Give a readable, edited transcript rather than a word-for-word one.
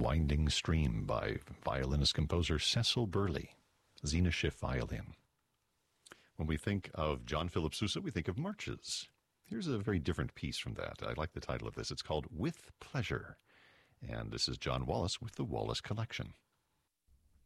Winding Stream by violinist-composer Cecil Burley, Zena Schiff violin. When we think of John Philip Sousa, we think of marches. Here's a very different piece from that. I like the title of this. It's called With Pleasure. And this is John Wallis with the Wallis Collection.